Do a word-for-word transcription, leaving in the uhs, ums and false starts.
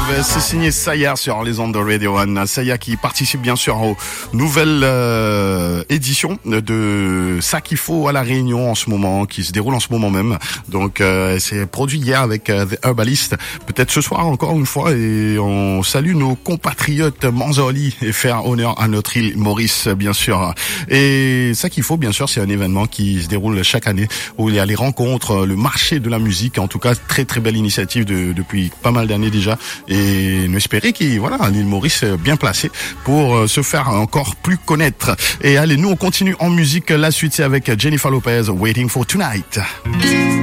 C'est signé Saya sur les ondes de Radio One. Saya qui participe bien sûr aux nouvelles euh, éditions de Ça qu'il faut à La Réunion en ce moment, qui se déroule en ce moment même. Donc euh, c'est produit hier avec euh, The Herbalist. Peut-être ce soir encore une fois, et on salue nos compatriotes Manzoli et faire honneur à notre île Maurice bien sûr. Et Ça qu'il faut bien sûr, c'est un événement qui se déroule chaque année où il y a les rencontres, le marché de la musique. En tout cas, très très belle initiative de, depuis pas mal d'années déjà. Et nous espérons qu'il, voilà, l'île Maurice est bien placée pour se faire encore plus connaître. Et allez, nous on continue en musique. La suite c'est avec Jennifer Lopez, Waiting for Tonight.